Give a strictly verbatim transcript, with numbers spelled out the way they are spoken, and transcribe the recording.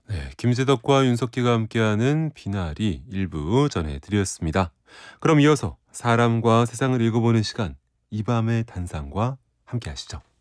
네, 김재덕과 윤석기가 함께하는 비나리 일부 전해드렸습니다. 그럼 이어서 사람과 세상을 읽어보는 시간, 이 밤의 단상과 함께하시죠.